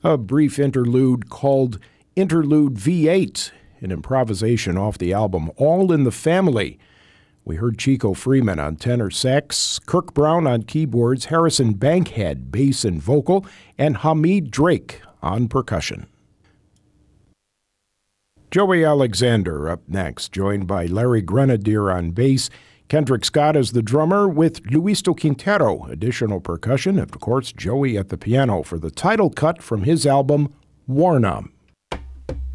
A brief interlude called Interlude V8, an improvisation off the album All in the Family. We heard Chico Freeman on tenor sax, Kirk Brown on keyboards, Harrison Bankhead bass and vocal, and Hamid Drake on percussion. Joey Alexander up next, joined by Larry Grenadier on bass, Kendrick Scott as the drummer, with Luisto Quintero, additional percussion, and of course Joey at the piano for the title cut from his album, Warnum.